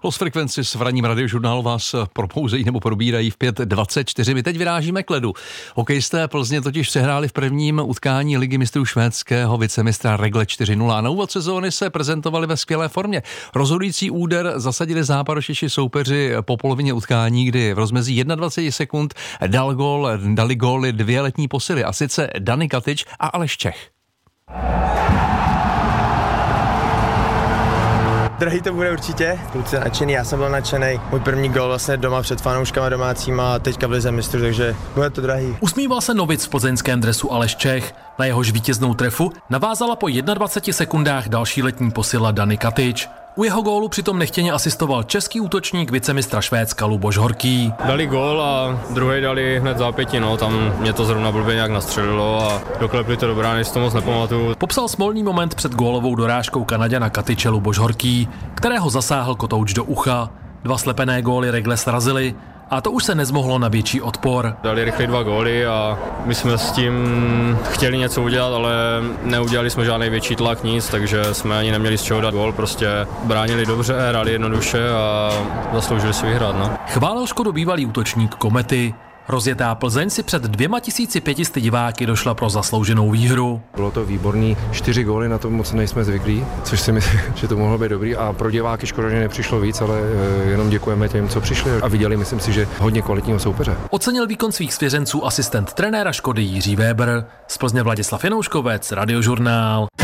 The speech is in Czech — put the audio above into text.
Los Frequencies v ranním radiožurnálu vás propouzejí nebo probírají v 5:24. My teď vyrážíme k ledu. Hokejisté Plzně totiž přehráli v prvním utkání Ligy mistrů švédského vicemistra Rögle 4:0 a na úvod sezóny se prezentovali ve skvělé formě. Rozhodující úder zasadili Západočeši soupeři po polovině utkání, kdy v rozmezí 21 sekund dali góly dvě letní posily, a sice Dani Katič a Aleš Čech. Drahý to bude určitě, kluci nadšený, já jsem byl nadšený. Můj první gól vlastně doma před fanouškama domácíma a teďka v lize mistrů, takže bude to drahý. Usmíval se novic v plzeňském dresu Aleš Čech. Na jehož vítěznou trefu navázala po 21 sekundách další letní posila Dani Katič. U jeho gólu přitom nechtěně asistoval český útočník vicemistra Švédska Luboš Horký. Dali gól a druhý dali hned zápětí, tam mě to zrovna blbě nějak nastřelilo a doklepli to do brány, si to moc nepamatuju. Popsal smolný moment před gólovou dorážkou Kanaďana Katiče Luboš Horký, kterého zasáhl kotouč do ucha. Dva slepené góly Rögle srazily a to už se nezmohlo na větší odpor. Dali rychle 2 góly a my jsme s tím chtěli něco udělat, ale neudělali jsme žádný větší tlak, nic, takže jsme ani neměli z čeho dát gól, prostě bránili dobře, hráli jednoduše a zasloužili si vyhrát. Chválil škodu bývalý útočník Komety. Rozjetá Plzeň si před 2500 diváky došla pro zaslouženou výhru. Bylo to výborný, 4 góly, na to moc nejsme zvyklí, což si myslím, že to mohlo být dobrý a pro diváky škoda, že nepřišlo víc, ale jenom děkujeme těm, co přišli a viděli, myslím si, že hodně kvalitního soupeře. Ocenil výkon svých svěřenců asistent trenéra Škody Jiří Weber, z Plzně Vladislav Janouškovec, Radiožurnál.